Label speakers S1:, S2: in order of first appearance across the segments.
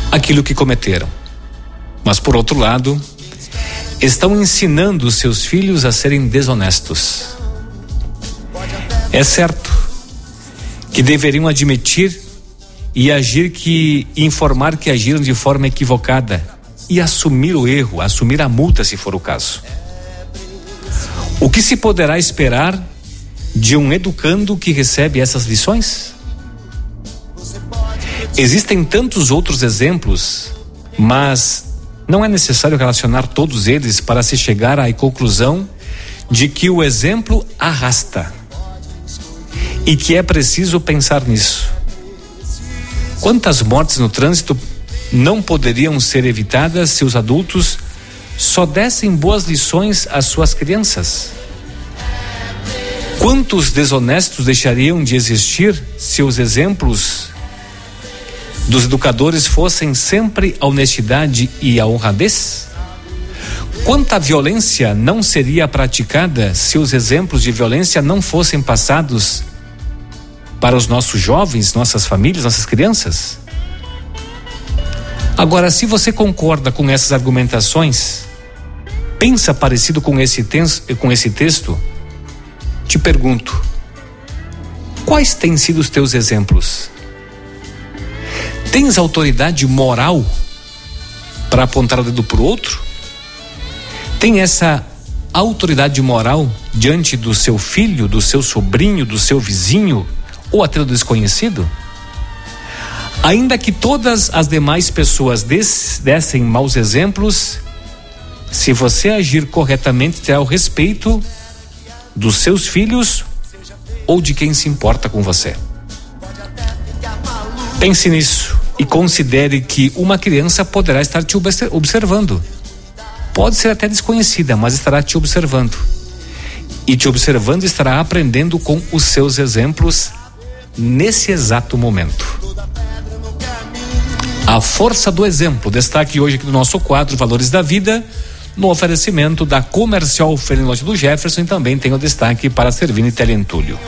S1: aquilo que cometeram. Mas por outro lado, estão ensinando seus filhos a serem desonestos. É certo que deveriam admitir e informar que agiram de forma equivocada e assumir o erro, assumir a multa se for o caso. O que se poderá esperar de um educando que recebe essas lições? Existem tantos outros exemplos, mas não é necessário relacionar todos eles para se chegar à conclusão de que o exemplo arrasta e que é preciso pensar nisso. Quantas mortes no trânsito não poderiam ser evitadas se os adultos só dessem boas lições às suas crianças? Quantos desonestos deixariam de existir se os exemplos dos educadores fossem sempre a honestidade e a honradez? Quanta violência não seria praticada se os exemplos de violência não fossem passados para os nossos jovens, nossas famílias, nossas crianças? Agora, se você concorda com essas argumentações, pensa parecido com esse texto, te pergunto, quais têm sido os teus exemplos? Tens autoridade moral para apontar o dedo para o outro? Tem essa autoridade moral diante do seu filho, do seu sobrinho, do seu vizinho ou até do desconhecido? Ainda que todas as demais pessoas dessem maus exemplos, se você agir corretamente, terá o respeito dos seus filhos ou de quem se importa com você. Pense nisso e considere que uma criança poderá estar te observando. Pode ser até desconhecida, mas estará te observando. E te observando estará aprendendo com os seus exemplos nesse exato momento. A força do exemplo, destaque hoje aqui do nosso quadro Valores da Vida, no oferecimento da Comercial Feira Lote do Jefferson, e também tem o destaque para Servini Teleentulho.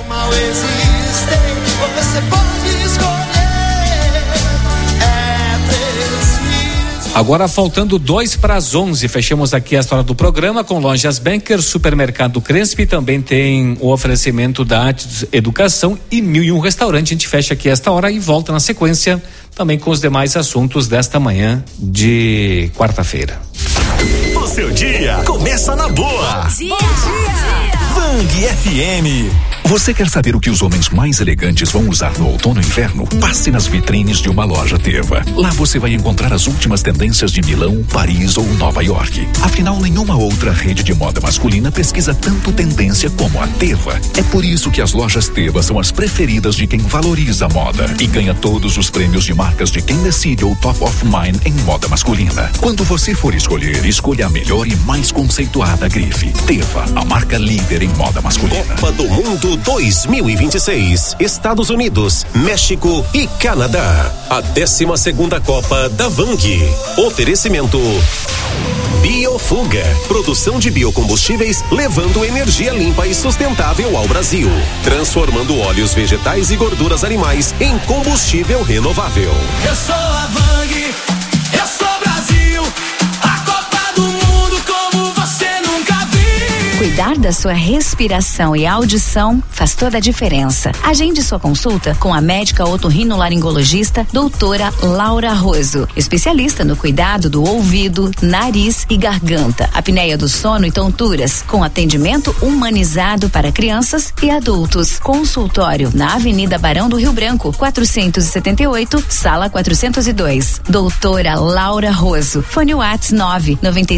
S1: Agora faltando 2 para as 11, fechamos aqui a história do programa com Lojas Banker, Supermercado Crespi, também tem o oferecimento da Atitus Educação e 1001 Restaurante. A gente fecha aqui esta hora e volta na sequência também com os demais assuntos desta manhã de quarta-feira.
S2: O seu dia começa na boa.
S3: Bom dia.
S2: Vang FM. Você quer saber o que os homens mais elegantes vão usar no outono e inverno? Passe nas vitrines de uma loja Teva. Lá você vai encontrar as últimas tendências de Milão, Paris ou Nova York. Afinal, nenhuma outra rede de moda masculina pesquisa tanto tendência como a Teva. É por isso que as lojas Teva são as preferidas de quem valoriza a moda e ganha todos os prêmios de marcas de quem decide o Top of Mind em moda masculina. Quando você for escolher, escolha a melhor e mais conceituada grife. Teva, a marca líder em moda masculina.
S4: Copa do Mundo 2026, Estados Unidos, México e Canadá. A 12ª Copa da Vang. Oferecimento Biofuga, produção de biocombustíveis levando energia limpa e sustentável ao Brasil, transformando óleos vegetais e gorduras animais em combustível renovável.
S5: Eu sou a Vang, eu sou Brasil, a Copa do Mundo como você nunca viu.
S3: Cuidar da sua respiração e audição faz toda a diferença. Agende sua consulta com a médica otorrinolaringologista doutora Laura Roso, especialista no cuidado do ouvido, nariz e garganta, apneia do sono e tonturas, com atendimento humanizado para crianças e adultos. Consultório na Avenida Barão do Rio Branco, 478, sala 402. Doutora Laura Roso. Fone WhatsApp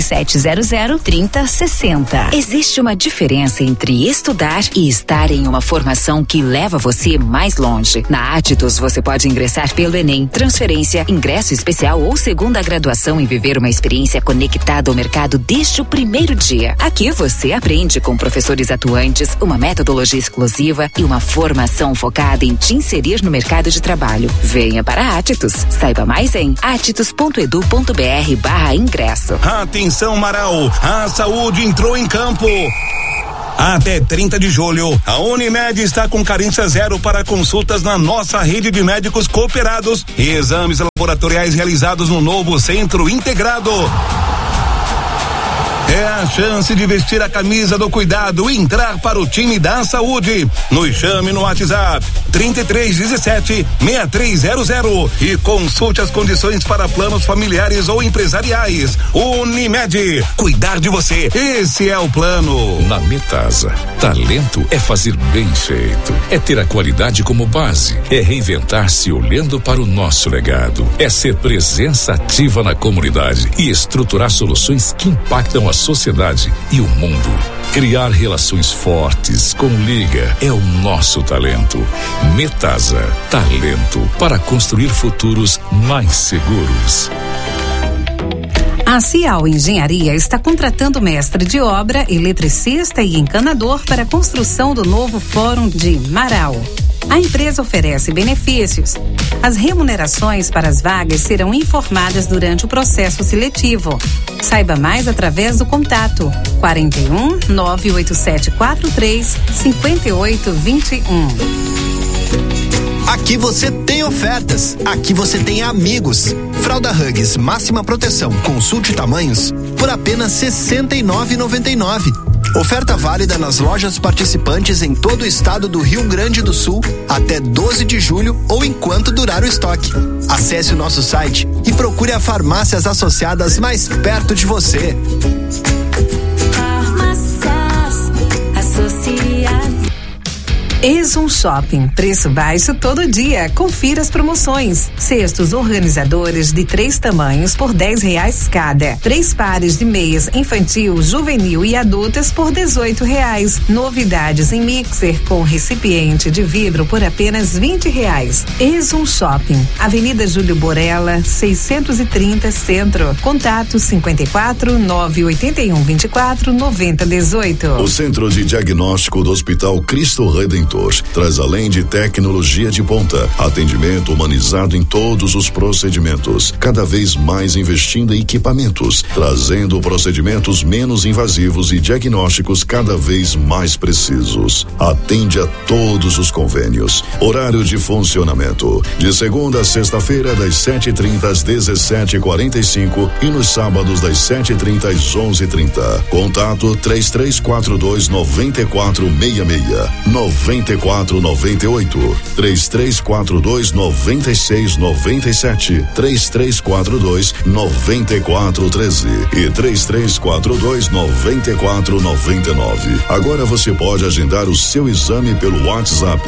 S3: 99700-3060. Existe uma diferença entre estudar e estar em uma formação que leva você mais longe. Na Atitus você pode ingressar pelo Enem, transferência, ingresso especial ou segunda graduação e viver uma experiência conectada ao mercado desde o primeiro dia. Aqui você aprende com professores atuantes, uma metodologia exclusiva e uma formação focada em te inserir no mercado de trabalho. Venha para a Atitus. Saiba mais em atitus.edu.br/ingresso.
S2: Atenção, Marau, a saúde entrou em campo.
S6: Até 30 de julho, a Unimed está com carência zero para consultas na nossa rede de médicos cooperados e exames laboratoriais realizados no novo Centro Integrado. É a chance de vestir a camisa do cuidado e entrar para o time da saúde. Nos chame no WhatsApp 3317-6300 e consulte as condições para planos familiares ou empresariais. Unimed, cuidar de você, esse é o plano.
S2: Na Metasa, talento é fazer bem feito, é ter a qualidade como base, é reinventar-se olhando para o nosso legado, é ser presença ativa na comunidade e estruturar soluções que impactam a sociedade e o mundo. Criar relações fortes com Liga é o nosso talento. Metasa, talento para construir futuros mais seguros.
S7: A Cial Engenharia está contratando mestre de obra, eletricista e encanador para a construção do novo Fórum de Marau. A empresa oferece benefícios. As remunerações para as vagas serão informadas durante o processo seletivo. Saiba mais através do contato 41 98743 5821.
S8: Aqui você tem ofertas, aqui você tem amigos. Fralda Huggies máxima proteção, consulte tamanhos por apenas R$ 69,99. Oferta válida nas lojas participantes em todo o estado do Rio Grande do Sul até 12 de julho ou enquanto durar o estoque. Acesse o nosso site e procure as farmácias associadas mais perto de você.
S3: Farmácias associadas.
S7: Exum Shopping, preço baixo todo dia. Confira as promoções. Cestos organizadores de 3 tamanhos por R$10 cada. 3 pares de meias infantil, juvenil e adultas por R$18. Novidades em mixer com recipiente de vidro por apenas R$20. Exum Shopping, Avenida Júlio Borella, 630 Centro. Contato 54 981 24 90 18.
S9: O Centro de Diagnóstico do Hospital Cristo Redentor traz, além de tecnologia de ponta, atendimento humanizado em todos os procedimentos, cada vez mais investindo em equipamentos, trazendo procedimentos menos invasivos e diagnósticos cada vez mais precisos. Atende a todos os convênios. Horário de funcionamento: de segunda a sexta-feira, das 7h30 às 17h45 e nos sábados das 7h30 às 11h30. Contato 3342-9466 9498 3342 9697 3342 9413 e 3342 9499. Agora você pode agendar o seu exame pelo WhatsApp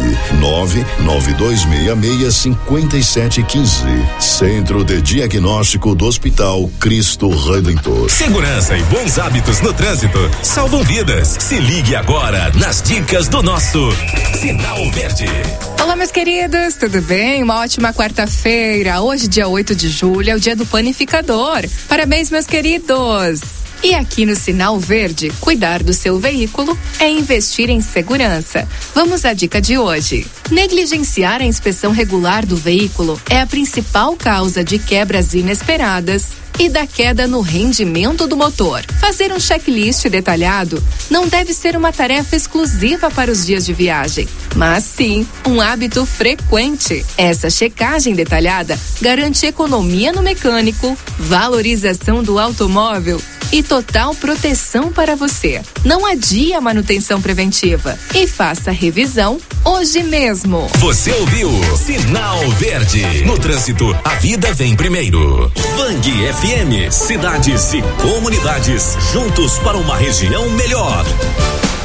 S9: 992665715. Centro de Diagnóstico do Hospital Cristo Redentor.
S4: Segurança e bons hábitos no trânsito salvam vidas. Se ligue agora nas dicas do nosso Sinal Verde.
S10: Olá, meus queridos, tudo bem? Uma ótima quarta-feira. Hoje, dia 8 de julho, é o dia do panificador. Parabéns, meus queridos! E aqui no Sinal Verde, cuidar do seu veículo é investir em segurança. Vamos à dica de hoje. Negligenciar a inspeção regular do veículo é a principal causa de quebras inesperadas e da queda no rendimento do motor. Fazer um checklist detalhado não deve ser uma tarefa exclusiva para os dias de viagem, mas sim um hábito frequente. Essa checagem detalhada garante economia no mecânico, valorização do automóvel e total proteção para você. Não adie a manutenção preventiva e faça a revisão hoje mesmo.
S4: Você ouviu Sinal Verde. No trânsito, a vida vem primeiro. Vang FM, cidades e comunidades juntos para uma região melhor.